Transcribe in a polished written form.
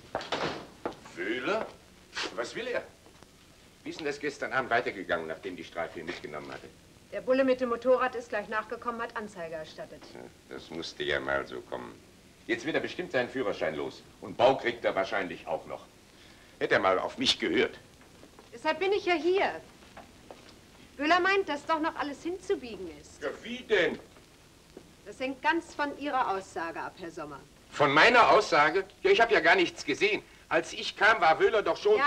Wöhler? Was will er? Wie ist denn das gestern Abend weitergegangen, nachdem die Streife ihn mitgenommen hatte? Der Bulle mit dem Motorrad ist gleich nachgekommen, hat Anzeige erstattet. Ja, das musste ja mal so kommen. Jetzt wird er bestimmt seinen Führerschein los. Und Bau kriegt er wahrscheinlich auch noch. Hätte er mal auf mich gehört. Deshalb bin ich ja hier. Böhler meint, dass doch noch alles hinzubiegen ist. Ja, wie denn? Das hängt ganz von Ihrer Aussage ab, Herr Sommer. Von meiner Aussage? Ja, ich habe ja gar nichts gesehen. Als ich kam, war Wöhler doch schon... Ja,